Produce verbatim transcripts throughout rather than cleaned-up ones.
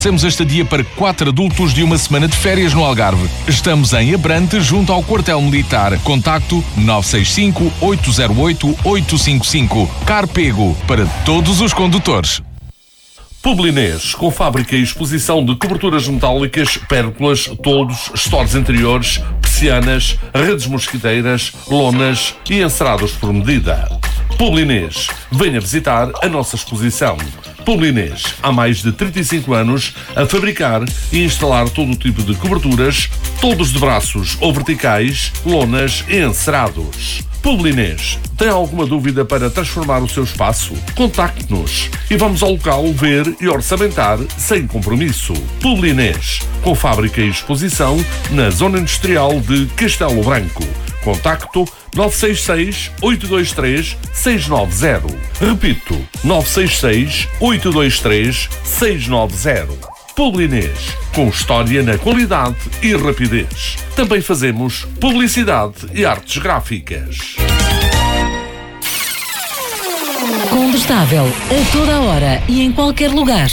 Temos esta dia para quatro adultos de uma semana de férias no Algarve. Estamos em Abrante, junto ao quartel militar. Contacto nove seis cinco, oito zero oito, oito cinco cinco. Carpego para todos os condutores. Publinês, com fábrica e exposição de coberturas metálicas, pérgolas, toldos, stores interiores, persianas, redes mosquiteiras, lonas e encerados por medida. Publinês, venha visitar a nossa exposição. Publinês, há mais de trinta e cinco anos a fabricar e instalar todo o tipo de coberturas, toldos de braços ou verticais, lonas e encerados. Publinês, tem alguma dúvida para transformar o seu espaço? Contacte-nos e vamos ao local ver e orçamentar sem compromisso. Publinês, com fábrica e exposição na Zona Industrial de Castelo Branco. Contacto nove seis seis, oito dois três, seis nove zero. Repito, nove seis seis, oito dois três, seis nove zero. Publinês, com história na qualidade e rapidez. Também fazemos publicidade e artes gráficas. Combustável, a toda a hora e em qualquer lugar.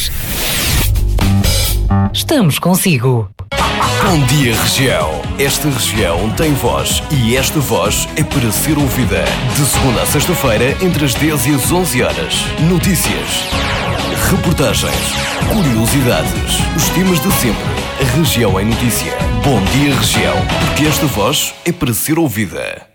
Estamos consigo. Bom dia, região. Esta região tem voz e esta voz é para ser ouvida. De segunda a sexta-feira, entre as dez e as onze horas. Notícias, reportagens, curiosidades, os temas de sempre. A região é notícia. Bom dia, região, porque esta voz é para ser ouvida.